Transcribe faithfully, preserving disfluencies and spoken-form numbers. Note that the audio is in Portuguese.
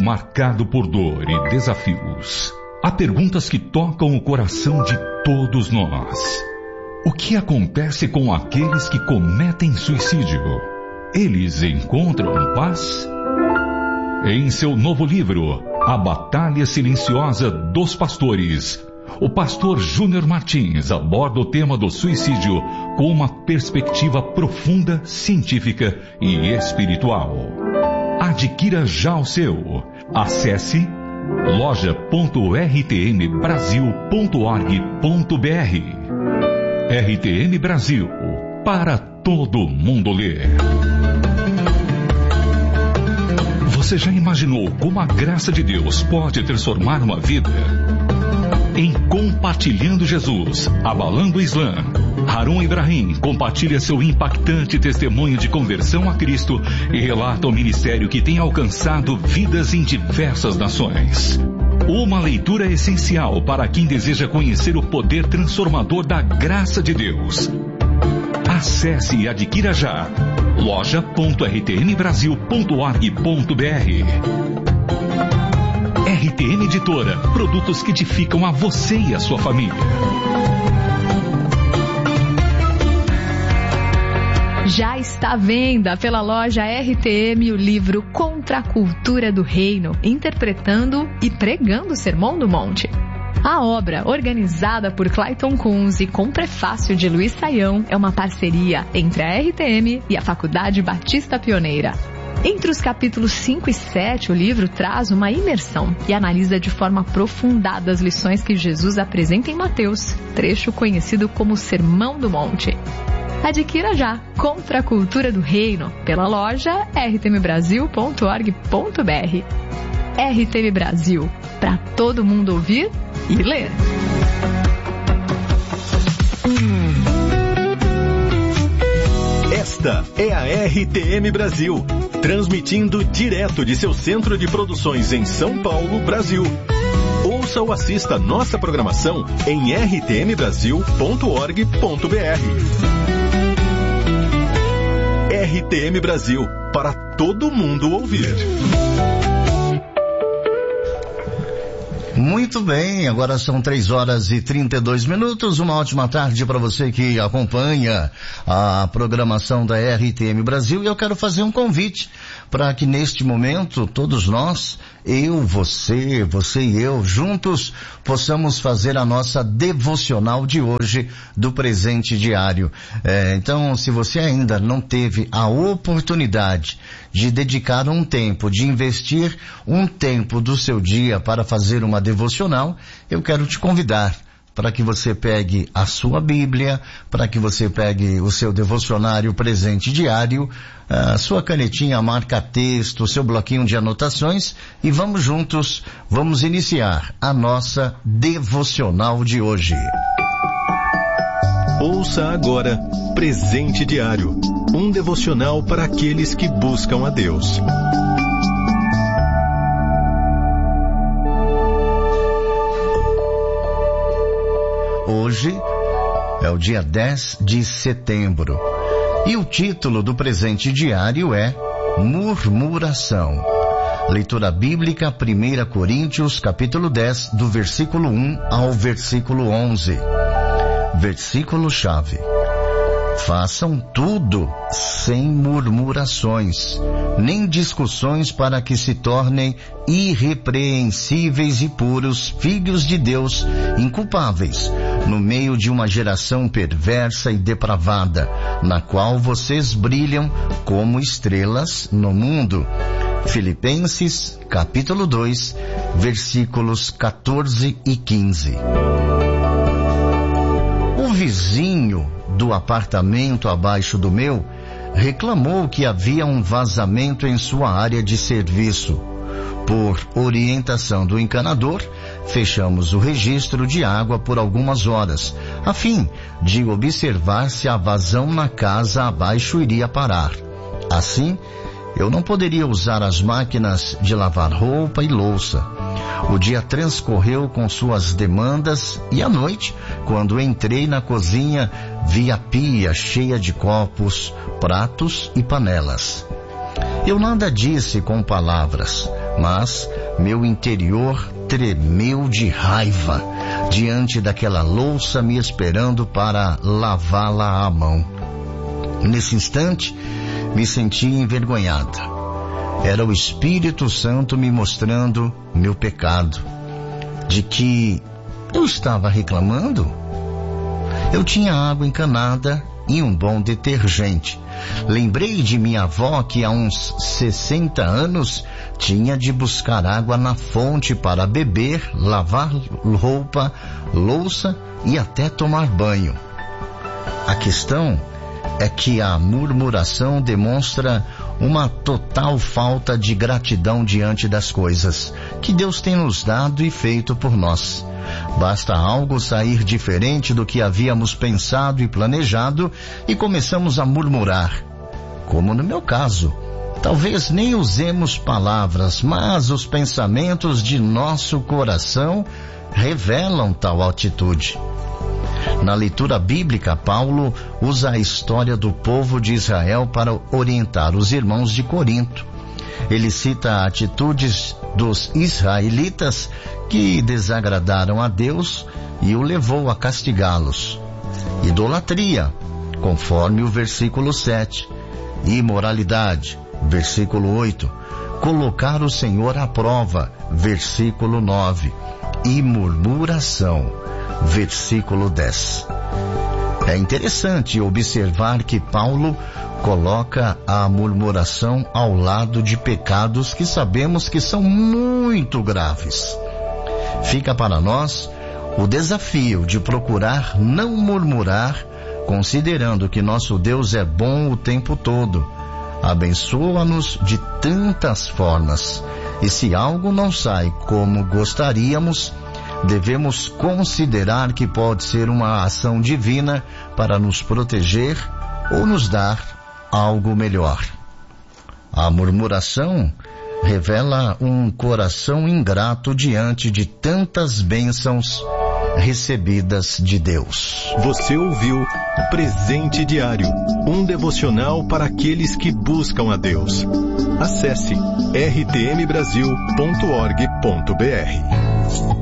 marcado por dor e desafios. Há perguntas que tocam o coração de todos nós. O que acontece com aqueles que cometem suicídio? Eles encontram paz? Em seu novo livro, A Batalha Silenciosa dos Pastores, o pastor Júnior Martins aborda o tema do suicídio com uma perspectiva profunda, científica e espiritual. Adquira já o seu. Acesse loja ponto r t m brasil ponto org ponto b r. R T M Brasil, para todo mundo ler. Você já imaginou como a graça de Deus pode transformar uma vida? Em Compartilhando Jesus, Abalando o Islã, Harun Ibrahim compartilha seu impactante testemunho de conversão a Cristo e relata o ministério que tem alcançado vidas em diversas nações. Uma leitura essencial para quem deseja conhecer o poder transformador da graça de Deus. Acesse e adquira já loja ponto r t m brasil ponto org ponto b r. R T M Editora, produtos que edificam a você e a sua família. Já está à venda pela loja R T M o livro Contra a Cultura do Reino, interpretando e pregando o Sermão do Monte. A obra, organizada por Clayton Kunz e com prefácio de Luiz Saião, é uma parceria entre a R T M e a Faculdade Batista Pioneira. Entre os capítulos cinco e sete, o livro traz uma imersão e analisa de forma aprofundada as lições que Jesus apresenta em Mateus, trecho conhecido como Sermão do Monte. Adquira já Contra a Cultura do Reino pela loja r t m brasil ponto org ponto b r. R T M Brasil, para todo mundo ouvir e ler. Esta é a R T M Brasil, transmitindo direto de seu centro de produções em São Paulo, Brasil. Ouça ou assista nossa programação em r t m brasil ponto org ponto b r. R T M Brasil, para todo mundo ouvir. Muito bem, agora são três horas e trinta e dois minutos. Uma ótima tarde para você que acompanha a programação da R T M Brasil. E eu quero fazer um convite para que neste momento todos nós, eu, você, você e eu, juntos, possamos fazer a nossa devocional de hoje do presente diário. É, então, se você ainda não teve a oportunidade de dedicar um tempo, de investir um tempo do seu dia para fazer uma devocional, eu quero te convidar para que você pegue a sua Bíblia, para que você pegue o seu devocionário presente diário, a sua canetinha marca-texto, o seu bloquinho de anotações e vamos juntos, vamos iniciar a nossa devocional de hoje. Ouça agora Presente Diário, um devocional para aqueles que buscam a Deus. Hoje é o dia dez de setembro e o título do presente diário é Murmuração. Leitura bíblica, primeira Coríntios, capítulo dez, do versículo um ao versículo onze. Versículo-chave. Façam tudo sem murmurações, nem discussões, para que se tornem irrepreensíveis e puros, filhos de Deus, inculpáveis, no meio de uma geração perversa e depravada, na qual vocês brilham como estrelas no mundo. Filipenses, capítulo dois, versículos quatorze e quinze. O vizinho do apartamento abaixo do meu reclamou que havia um vazamento em sua área de serviço. Por orientação do encanador, fechamos o registro de água por algumas horas, a fim de observar se a vazão na casa abaixo iria parar. Assim, eu não poderia usar as máquinas de lavar roupa e louça. O dia transcorreu com suas demandas e à noite, quando entrei na cozinha, vi a pia cheia de copos, pratos e panelas. Eu nada disse com palavras, mas meu interior tremeu de raiva diante daquela louça me esperando para lavá-la à mão. Nesse instante, me senti envergonhada. Era o Espírito Santo me mostrando meu pecado, de que eu estava reclamando. Eu tinha água encanada e um bom detergente. Lembrei de minha avó que há uns sessenta anos tinha de buscar água na fonte para beber, lavar roupa, louça e até tomar banho. A questão é que a murmuração demonstra uma total falta de gratidão diante das coisas que Deus tem nos dado e feito por nós. Basta algo sair diferente do que havíamos pensado e planejado e começamos a murmurar. Como no meu caso, talvez nem usemos palavras, mas os pensamentos de nosso coração revelam tal atitude. Na leitura bíblica, Paulo usa a história do povo de Israel para orientar os irmãos de Corinto. Ele cita atitudes dos israelitas que desagradaram a Deus e o levou a castigá-los. Idolatria, conforme o versículo sete. Imoralidade, versículo oito. Colocar o Senhor à prova, versículo nove. E murmuração, versículo dez. É interessante observar que Paulo coloca a murmuração ao lado de pecados que sabemos que são muito graves. Fica para nós o desafio de procurar não murmurar, considerando que nosso Deus é bom o tempo todo. Abençoa-nos de tantas formas. E se algo não sai como gostaríamos, devemos considerar que pode ser uma ação divina para nos proteger ou nos dar algo melhor. A murmuração revela um coração ingrato diante de tantas bênçãos recebidas de Deus. Você ouviu Presente Diário, um devocional para aqueles que buscam a Deus. Acesse r t m brasil ponto org ponto b r.